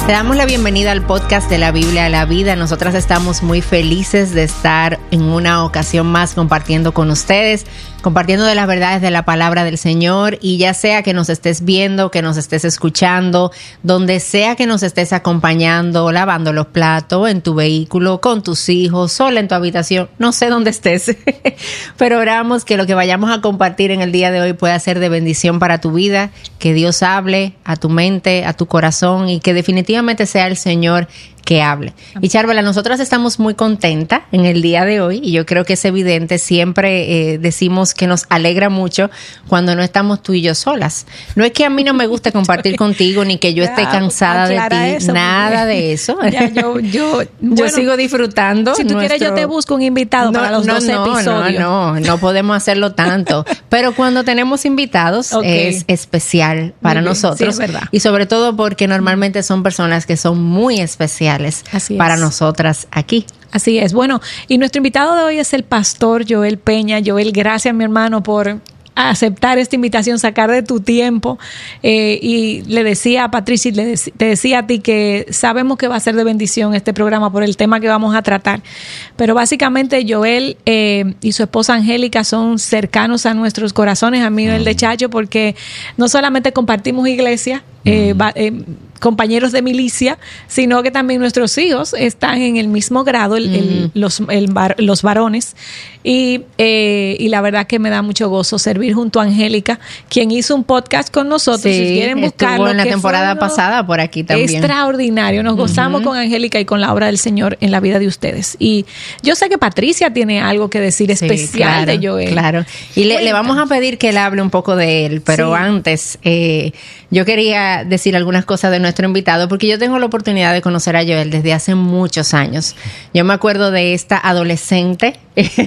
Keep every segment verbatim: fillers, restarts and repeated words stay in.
Te damos la bienvenida al podcast de la Biblia a la Vida. Nosotras estamos muy felices de estar en una ocasión más compartiendo con ustedes, compartiendo de las verdades de la palabra del Señor, y ya sea que nos estés viendo, que nos estés escuchando, donde sea que nos estés acompañando, lavando los platos, en tu vehículo, con tus hijos, sola en tu habitación, no sé dónde estés, pero oramos que lo que vayamos a compartir en el día de hoy pueda ser de bendición para tu vida, que Dios hable a tu mente, a tu corazón, y que definitivamente sea el Señor que hable. Y Charvela, nosotras estamos muy contentas en el día de hoy, y yo creo que es evidente, siempre eh, decimos que nos alegra mucho cuando no estamos tú y yo solas. No es que a mí no me guste compartir contigo, ni que yo esté cansada de ti, eso, nada de eso. Ya, yo yo, bueno, yo sigo disfrutando. Si tú nuestro... quieres, yo te busco un invitado no, para los no, doce no, episodios. No, no, no podemos hacerlo tanto. Pero cuando tenemos invitados, okay, es especial para nosotros. Sí, es verdad. Y sobre todo porque normalmente son personas que son muy especiales para nosotras aquí. Así es. Bueno, y nuestro invitado de hoy es el pastor Joel Peña. Joel, gracias, mi hermano, por aceptar esta invitación, sacar de tu tiempo. Eh, y le decía a Patricia, y le dec- te decía a ti que sabemos que va a ser de bendición este programa por el tema que vamos a tratar. Pero básicamente Joel eh, y su esposa Angélica son cercanos a nuestros corazones, a mí y el de Chacho, porque no solamente compartimos iglesia, eh, va, eh, compañeros de milicia, sino que también nuestros hijos están en el mismo grado, el, mm. el, los, el bar, los varones, y, eh, y la verdad que me da mucho gozo servir junto a Angélica, quien hizo un podcast con nosotros. Sí, si quieren buscarlo, estuvo en la temporada pasada por aquí también. Extraordinario, nos gozamos uh-huh. con Angélica y con la obra del Señor en la vida de ustedes. Y yo sé que Patricia tiene algo que decir especial, sí, claro, de Joel. Claro, y le, le vamos a pedir que él hable un poco de él, pero sí. antes eh, yo quería decir algunas cosas de nuestro invitado, porque yo tengo la oportunidad de conocer a Joel desde hace muchos años. Yo me acuerdo de esta adolescente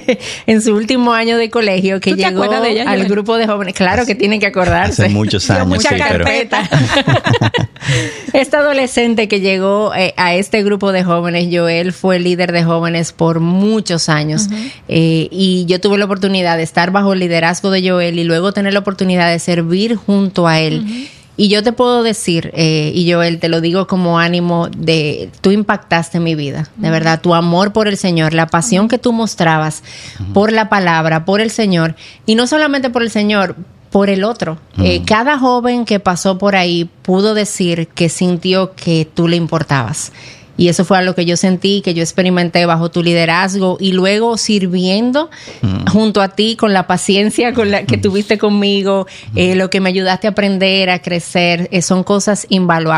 en su último año de colegio que llegó de ella, al Joel? grupo de jóvenes. Claro que tienen que acordarse. Hace muchos años. Mucha sí, carpeta. Pero... Esta adolescente que llegó eh, a este grupo de jóvenes, Joel fue líder de jóvenes por muchos años. Uh-huh. eh, y yo tuve la oportunidad de estar bajo el liderazgo de Joel y luego tener la oportunidad de servir junto a él. Uh-huh. Y yo te puedo decir, eh, y Joel, te lo digo como ánimo, de tú impactaste mi vida, de verdad, tu amor por el Señor, la pasión que tú mostrabas por la palabra, por el Señor, y no solamente por el Señor, por el otro. Uh-huh. Eh, cada joven que pasó por ahí pudo decir que sintió que tú le importabas. Y eso fue algo que yo sentí, que yo experimenté bajo tu liderazgo y luego sirviendo mm. junto a ti con la paciencia con la que tuviste conmigo, mm. eh, lo que me ayudaste a aprender, a crecer, eh, son cosas invaluables.